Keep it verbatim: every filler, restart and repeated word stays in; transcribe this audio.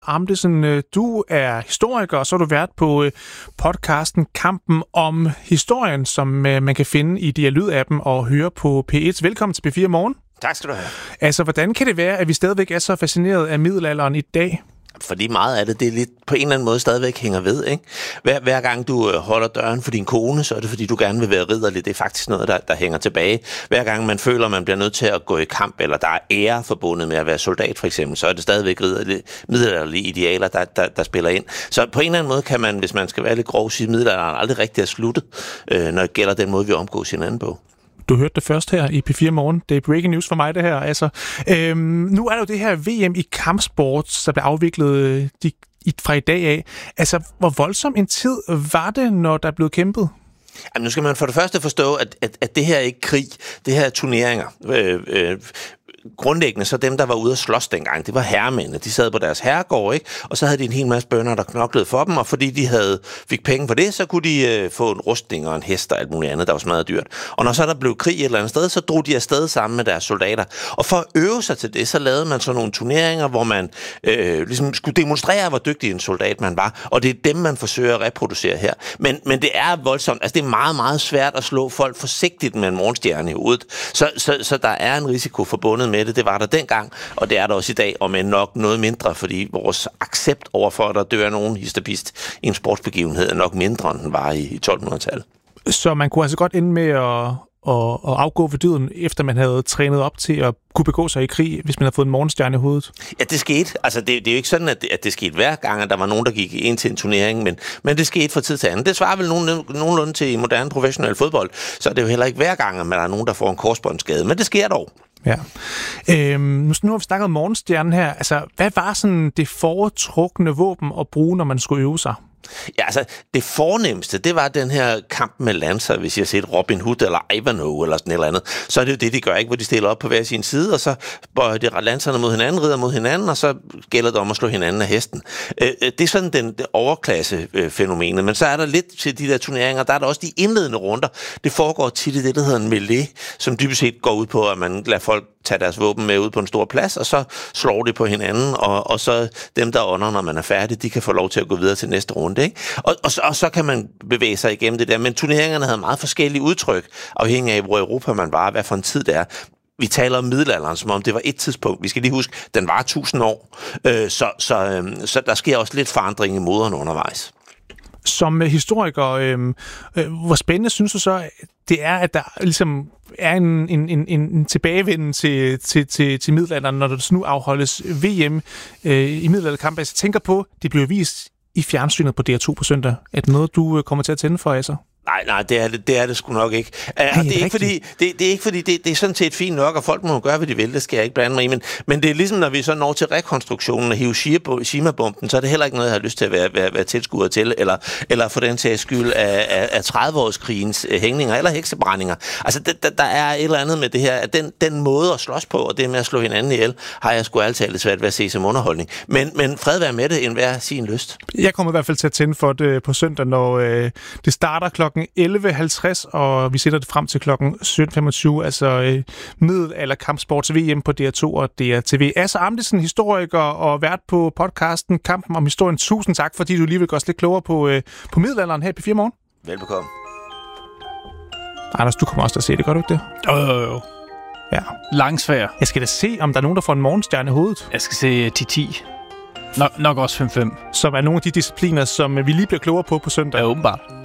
Amdesen, du er historiker, og så har du været på podcasten Kampen om historien, som man kan finde i D R Lyd-appen og høre på P et. Velkommen til P fire Morgen. Tak skal du have. Altså, hvordan kan det være, at vi stadigvæk er så fascineret af middelalderen i dag? Fordi meget af det, det er lidt på en eller anden måde stadigvæk hænger ved, ikke? Hver, hver gang du holder døren for din kone, så er det fordi, du gerne vil være ridderlig. Det er faktisk noget, der, der hænger tilbage. Hver gang man føler, man bliver nødt til at gå i kamp, eller der er ære forbundet med at være soldat, for eksempel, så er det stadigvæk ridderlige, middelalderlige idealer, der, der, der spiller ind. Så på en eller anden måde kan man, hvis man skal være lidt grov, sige, middelalderen aldrig rigtig er sluttet, øh, når det gælder den måde, vi omgås hinanden på. Du hørte det først her i P fire Morgen. Det er breaking news for mig, det her. Altså, øhm, nu er der jo det her V M i kampsport, der bliver afviklet de, i, fra i dag af. Altså, hvor voldsom en tid var det, når der blev kæmpet? Jamen, nu skal man for det første forstå, at, at, at det her er ikke krig. Det her er turneringer. Øh, øh, Grundlæggende så dem, der var ude at slås dengang, det var herremændene. De sad på deres herregård, ikke? Og så havde de en hel masse bønder, der knoklede for dem, og fordi de havde fik penge for det, så kunne de øh, få en rustning og en hest og alt muligt andet, der var smadret dyrt. Og når så der blev krig et eller andet sted, så drog de afsted sammen med deres soldater. Og for at øve sig til det, så lavede man så nogle turneringer, hvor man øh, ligesom skulle demonstrere, hvor dygtig en soldat man var. Og det er dem, man forsøger at reproducere her. Men, men det er voldsomt. Altså, det er meget, meget svært at slå folk forsigtigt med en morgenstjerne i hovedet. Så, så, så der er en risiko forbundet med det. Det var der dengang, og det er der også i dag, og med nok noget mindre, fordi vores accept overfor, at der dør nogen histopist i en sportsbegivenhed, er nok mindre, end den var i tolv hundrede-tallet. Så man kunne altså godt ende med at, at, at afgå ved døden, efter man havde trænet op til at kunne begå sig i krig, hvis man havde fået en morgenstjerne i hovedet? Ja, det skete. Altså, det, det er jo ikke sådan, at det, at det skete hver gang, at der var nogen, der gik ind til en turnering, men, men det skete fra tid til anden. Det svarer vel nogen, nogenlunde til moderne professionel fodbold, så er det jo heller ikke hver gang, at man er nogen, der får en korsbåndsskade, men det sker dog. Ja. Øhm, nu, nu har vi snakket om morgenstjernen her. Altså, hvad var sådan det foretrukne våben at bruge, når man skulle øve sig? Ja, altså, det fornemmeste, det var den her kamp med lancer, hvis jeg har set Robin Hood eller Ivanhoe eller sådan et eller andet. Så er det jo det, de gør, ikke? Hvor de stiller op på hver sin side, og så bøjer de lancerne mod hinanden, rider mod hinanden, og så gælder det om at slå hinanden af hesten. Det er sådan den det overklasse-fænomenet, men så er der lidt til de der turneringer, der er der også de indledende runder. Det foregår tit i det, der hedder en melee, som dybest set går ud på, at man lader folk tage deres våben med ud på en stor plads, og så slår de på hinanden, og, og så dem, der under, når man er færdig, de kan få lov til at gå videre til næste runde, ikke? Og, og, så, og så kan man bevæge sig igennem det der, men turneringerne havde meget forskellige udtryk, afhængig af, hvor i Europa man var, hvad for en tid det er. Vi taler om middelalderen, som om det var et tidspunkt. Vi skal lige huske, den var tusind år, øh, så, så, øh, så der sker også lidt forandring i moderne undervejs. Som historiker, øh, øh, hvor spændende synes du så, det er, at der ligesom er en, en, en, en tilbagevenden til, til, til, til middelalderen, når der nu afholdes V M øh, i middelalderkamp. Jeg tænker på, det bliver vist i fjernsynet på D R to på søndag. Er det noget, du kommer til at tænde for, Asser? Nej, nej, det er det, det er det sgu nok ikke. Uh, Ej, det, er ikke fordi, det, det er ikke fordi, det, det er sådan set fint nok, og folk må gøre, hvad de vil, det skal jeg ikke blande mig i, men, men det er ligesom, når vi så når til rekonstruktionen af Hiroshima-bomben, så er det heller ikke noget, jeg har lyst til at være, være, være tilskuer til, eller, eller for den sags skyld af, af, af tredive-årskrigens hængninger, eller heksebrændinger. Altså, det, der, der er et eller andet med det her, at den, den måde at slås på, og det med at slå hinanden ihjel, har jeg sgu altid lidt svært ved at se som underholdning. Men, men fred være med det, end hver sin lyst. Jeg kommer i hvert fald til at tænde for det på søndag, når øh, det starter klokken elleve halvtreds, og vi sætter det frem til klokken sytten femogtyve, altså øh, middelalder kampsports V M på D R to og D R T V. Asser Amdesen, historiker og vært på podcasten Kampen om historien. Tusind tak, fordi du lige vil gøre os lidt klogere på, øh, på middelalderen her i P fire Morgen. Velbekomme. Anders, du kommer også til at se det, gør du ikke det? Jo, jo, jo. Ja. Langsvær. Jeg skal da se, om der er nogen, der får en morgenstjerne i hovedet. Jeg skal se ti ti. Nok, nok også fem fem. Som er nogle af de discipliner, som vi lige bliver klogere på på søndag. Ja, åbenbart.